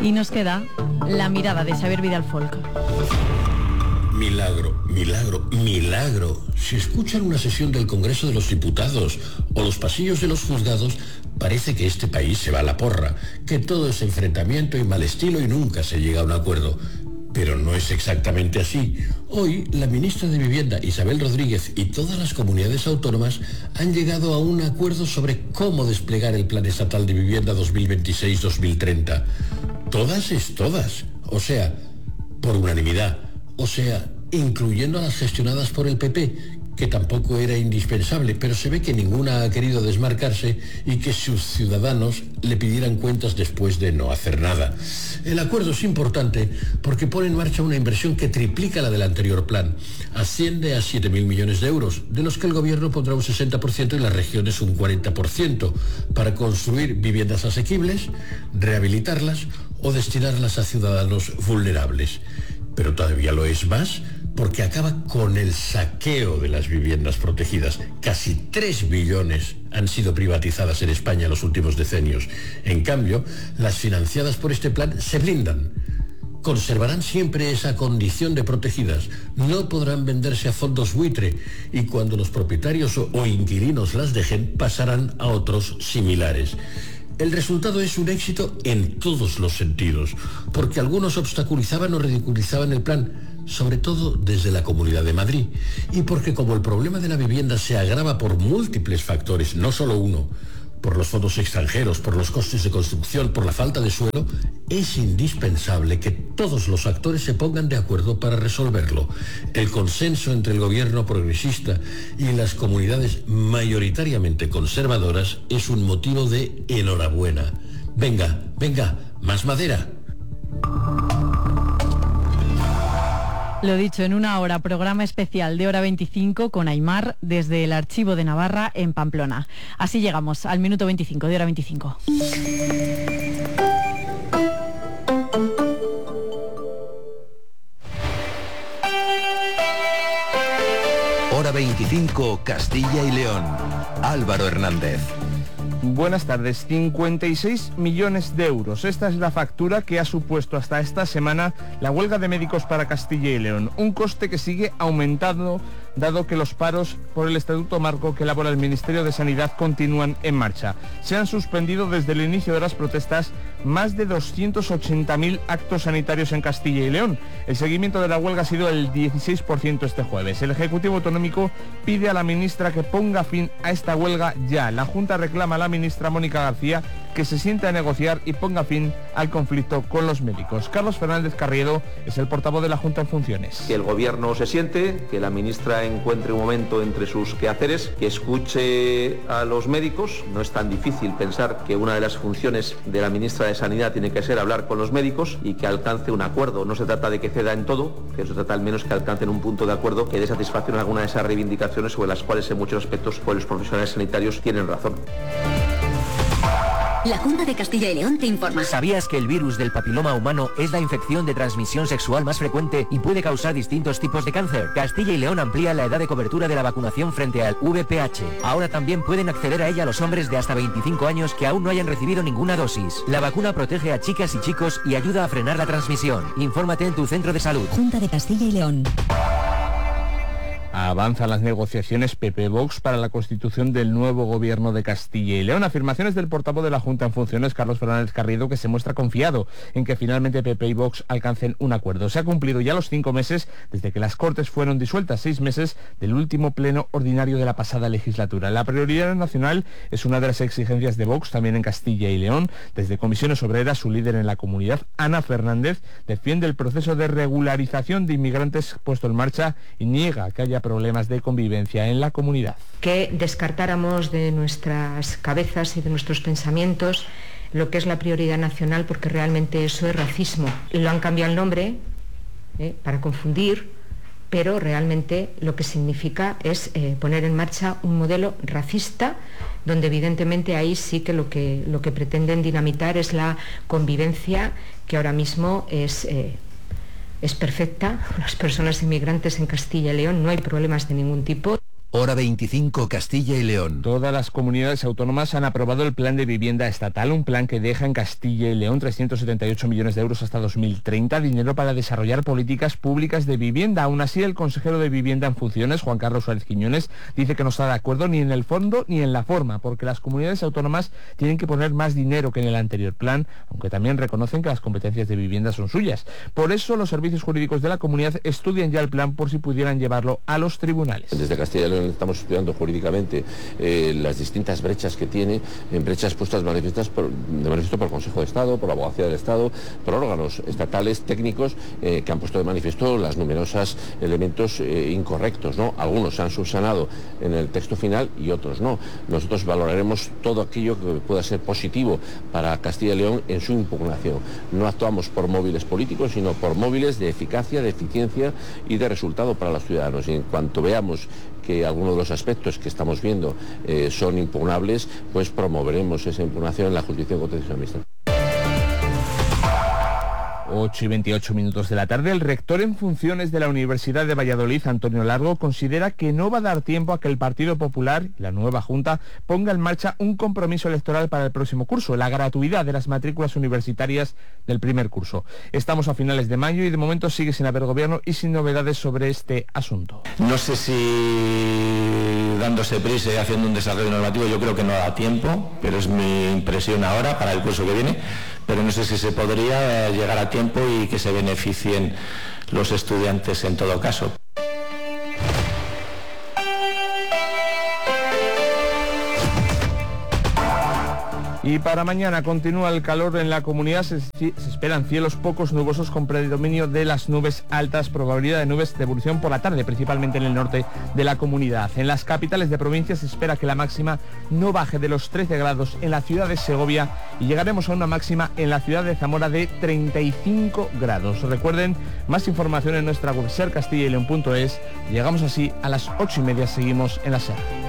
Y nos queda la mirada de Xavier Vidal-Folk. Milagro, milagro, milagro. Si escuchan una sesión del Congreso de los Diputados o los pasillos de los juzgados, parece que este país se va a la porra, que todo es enfrentamiento y mal estilo y nunca se llega a un acuerdo. Pero no es exactamente así. Hoy, la ministra de Vivienda, Isabel Rodríguez, y todas las comunidades autónomas han llegado a un acuerdo sobre cómo desplegar el Plan Estatal de Vivienda 2026-2030. Todas es todas. O sea, por unanimidad. O sea, incluyendo a las gestionadas por el PP, que tampoco era indispensable, pero se ve que ninguna ha querido desmarcarse y que sus ciudadanos le pidieran cuentas después de no hacer nada. El acuerdo es importante porque pone en marcha una inversión que triplica la del anterior plan. Asciende a 7.000 millones de euros, de los que el gobierno pondrá un 60% y las regiones un 40%, para construir viviendas asequibles, rehabilitarlas o destinarlas a ciudadanos vulnerables. Pero todavía lo es más, porque acaba con el saqueo de las viviendas protegidas. Casi 3 billones han sido privatizadas en España en los últimos decenios. En cambio, las financiadas por este plan se blindan. Conservarán siempre esa condición de protegidas. No podrán venderse a fondos buitre y cuando los propietarios o inquilinos las dejen, pasarán a otros similares. El resultado es un éxito en todos los sentidos, porque algunos obstaculizaban o ridiculizaban el plan, sobre todo desde la Comunidad de Madrid, y porque como el problema de la vivienda se agrava por múltiples factores, no solo uno, por los fondos extranjeros, por los costes de construcción, por la falta de suelo, es indispensable que todos los actores se pongan de acuerdo para resolverlo. El consenso entre el gobierno progresista y las comunidades mayoritariamente conservadoras es un motivo de enhorabuena. Venga, venga, más madera. Lo dicho, en una hora, programa especial de Hora 25 con Aimar desde el Archivo de Navarra en Pamplona. Así llegamos al minuto 25 de Hora 25. Hora 25, Castilla y León. Álvaro Hernández. Buenas tardes. 56 millones de euros. Esta es la factura que ha supuesto hasta esta semana la huelga de médicos para Castilla y León. Un coste que sigue aumentando, dado que los paros por el Estatuto Marco que elabora el Ministerio de Sanidad continúan en marcha. Se han suspendido desde el inicio de las protestas más de 280.000 actos sanitarios en Castilla y León. El seguimiento de la huelga ha sido el 16% este jueves. El Ejecutivo Autonómico pide a la ministra que ponga fin a esta huelga ya. La Junta reclama a la ministra Mónica García que se siente a negociar y ponga fin al conflicto con los médicos. Carlos Fernández Carriedo es el portavoz de la Junta en funciones. Que el gobierno se siente, que la ministra encuentre un momento entre sus quehaceres, que escuche a los médicos. No es tan difícil pensar que una de las funciones de la ministra de Sanidad tiene que ser hablar con los médicos y que alcance un acuerdo. No se trata de que ceda en todo, que se trata al menos que alcancen un punto de acuerdo que dé satisfacción a alguna de esas reivindicaciones sobre las cuales en muchos aspectos pues, los profesionales sanitarios tienen razón. La Junta de Castilla y León te informa. ¿Sabías que el virus del papiloma humano es la infección de transmisión sexual más frecuente y puede causar distintos tipos de cáncer? Castilla y León amplía la edad de cobertura de la vacunación frente al VPH. Ahora también pueden acceder a ella los hombres de hasta 25 años que aún no hayan recibido ninguna dosis. La vacuna protege a chicas y chicos y ayuda a frenar la transmisión. Infórmate en tu centro de salud. Junta de Castilla y León. Avanzan las negociaciones PP-Vox para la constitución del nuevo gobierno de Castilla y León. Afirmaciones del portavoz de la Junta en funciones, Carlos Fernández Carriedo, que se muestra confiado en que finalmente PP y Vox alcancen un acuerdo. Se ha cumplido ya los 5 meses desde que las Cortes fueron disueltas, 6 meses del último pleno ordinario de la pasada legislatura. La prioridad nacional es una de las exigencias de Vox también en Castilla y León. Desde Comisiones Obreras, su líder en la comunidad, Ana Fernández, defiende el proceso de regularización de inmigrantes puesto en marcha y niega que haya problemas de convivencia en la comunidad. Que descartáramos de nuestras cabezas y de nuestros pensamientos lo que es la prioridad nacional, porque realmente eso es racismo. Lo han cambiado el nombre para confundir, pero realmente lo que significa es poner en marcha un modelo racista, donde evidentemente ahí sí que lo que pretenden dinamitar es la convivencia, que ahora mismo es perfecta. Las personas inmigrantes en Castilla y León no hay problemas de ningún tipo. Hora 25 Castilla y León. Todas las comunidades autónomas han aprobado el plan de vivienda estatal, un plan que deja en Castilla y León 378 millones de euros hasta 2030, dinero para desarrollar políticas públicas de vivienda. Aún así, el consejero de Vivienda en funciones, Juan Carlos Suárez Quiñones, dice que no está de acuerdo ni en el fondo ni en la forma, porque las comunidades autónomas tienen que poner más dinero que en el anterior plan, aunque también reconocen que las competencias de vivienda son suyas. Por eso, los servicios jurídicos de la comunidad estudian ya el plan por si pudieran llevarlo a los tribunales. Desde Castilla y León estamos estudiando jurídicamente las distintas brechas que tiene, brechas puestas de manifiesto por el Consejo de Estado, por la Abogacía del Estado, por órganos estatales técnicos que han puesto de manifiesto las numerosos elementos incorrectos, ¿no? Algunos se han subsanado en el texto final y otros no. Nosotros valoraremos todo aquello que pueda ser positivo para Castilla y León en su impugnación. No actuamos por móviles políticos, sino por móviles de eficacia, de eficiencia y de resultado para los ciudadanos. Y en cuanto veamos que algunos de los aspectos que estamos viendo son impugnables, pues promoveremos esa impugnación en la jurisdicción contencioso administrativa. 8:28 de la tarde, el rector en funciones de la Universidad de Valladolid, Antonio Largo, considera que no va a dar tiempo a que el Partido Popular y la nueva Junta ponga en marcha un compromiso electoral para el próximo curso, la gratuidad de las matrículas universitarias del primer curso. Estamos a finales de mayo y de momento sigue sin haber gobierno y sin novedades sobre este asunto. No sé si dándose prisa y haciendo un desarrollo normativo, yo creo que no da tiempo, pero es mi impresión ahora para el curso que viene. Pero no sé si se podría llegar a tiempo y que se beneficien los estudiantes en todo caso. Y para mañana continúa el calor en la comunidad, se esperan cielos pocos nubosos con predominio de las nubes altas, probabilidad de nubes de evolución por la tarde, principalmente en el norte de la comunidad. En las capitales de provincia se espera que la máxima no baje de los 13 grados en la ciudad de Segovia y llegaremos a una máxima en la ciudad de Zamora de 35 grados. Recuerden, más información en nuestra web sercastillaleon.es. Llegamos así a las 8:30, seguimos en la SER.